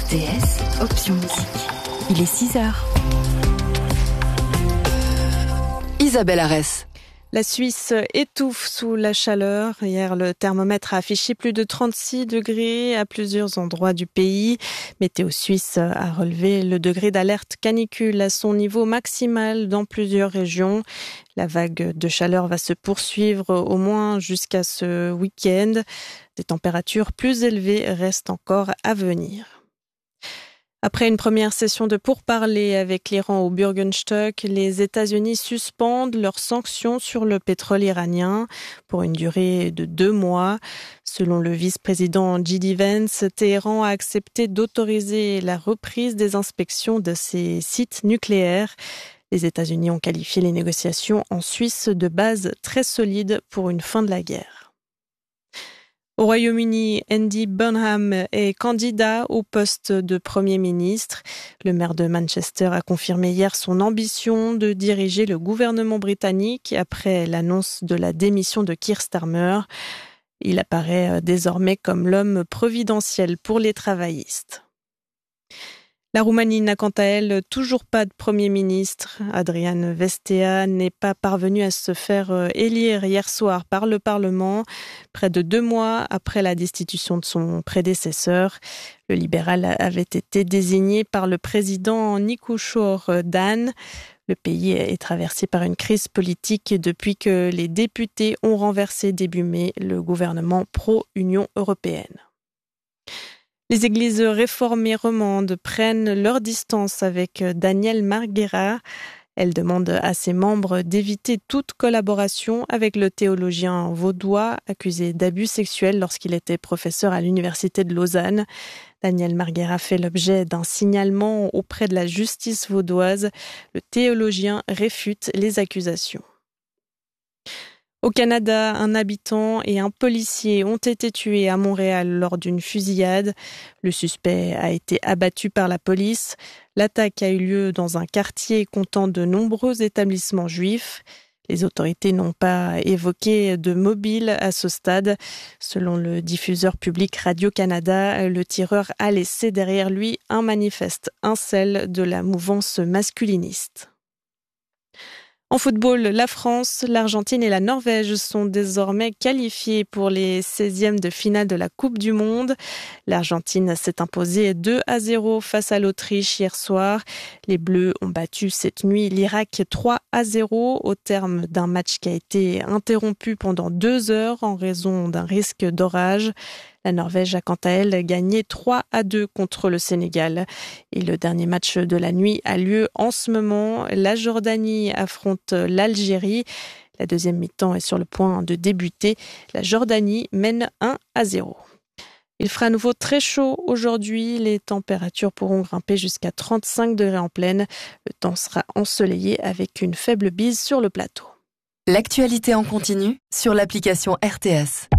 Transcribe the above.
RTS, option musique. Il est 6h. Isabelle Arès. La Suisse étouffe sous la chaleur. Hier, le thermomètre a affiché plus de 36 degrés à plusieurs endroits du pays. Météo Suisse a relevé le degré d'alerte canicule à son niveau maximal dans plusieurs régions. La vague de chaleur va se poursuivre au moins jusqu'à ce week-end. Des températures plus élevées restent encore à venir. Après une première session de pourparlers avec l'Iran au Bürgenstock, les États-Unis suspendent leurs sanctions sur le pétrole iranien pour une durée de 2 mois. Selon le vice-président J.D. Vance, Téhéran a accepté d'autoriser la reprise des inspections de ses sites nucléaires. Les États-Unis ont qualifié les négociations en Suisse de base très solide pour une fin de la guerre. Au Royaume-Uni, Andy Burnham est candidat au poste de Premier ministre. Le maire de Manchester a confirmé hier son ambition de diriger le gouvernement britannique après l'annonce de la démission de Keir Starmer. Il apparaît désormais comme l'homme providentiel pour les travaillistes. La Roumanie n'a quant à elle toujours pas de Premier ministre. Adrian Vestea n'est pas parvenu à se faire élire hier soir par le Parlement, près de 2 mois après la destitution de son prédécesseur. Le libéral avait été désigné par le président Nikouchor Dan. Le pays est traversé par une crise politique depuis que les députés ont renversé début mai le gouvernement pro-Union européenne. Les églises réformées romandes prennent leur distance avec Danielle Marguera. Elle demande à ses membres d'éviter toute collaboration avec le théologien vaudois accusé d'abus sexuels lorsqu'il était professeur à l'université de Lausanne. Danielle Marguera fait l'objet d'un signalement auprès de la justice vaudoise. Le théologien réfute les accusations. Au Canada, un habitant et un policier ont été tués à Montréal lors d'une fusillade. Le suspect a été abattu par la police. L'attaque a eu lieu dans un quartier comptant de nombreux établissements juifs. Les autorités n'ont pas évoqué de mobile à ce stade. Selon le diffuseur public Radio-Canada, le tireur a laissé derrière lui un manifeste incel de la mouvance masculiniste. En football, la France, l'Argentine et la Norvège sont désormais qualifiées pour les 16e de finale de la Coupe du Monde. L'Argentine s'est imposée 2-0 face à l'Autriche hier soir. Les Bleus ont battu cette nuit l'Irak 3-0 au terme d'un match qui a été interrompu pendant 2 heures en raison d'un risque d'orage. La Norvège a quant à elle gagné 3-2 contre le Sénégal. Et le dernier match de la nuit a lieu en ce moment. La Jordanie affronte l'Algérie. La deuxième mi-temps est sur le point de débuter. La Jordanie mène 1-0. Il fera à nouveau très chaud aujourd'hui. Les températures pourront grimper jusqu'à 35 degrés en pleine. Le temps sera ensoleillé avec une faible bise sur le plateau. L'actualité en continu sur l'application RTS.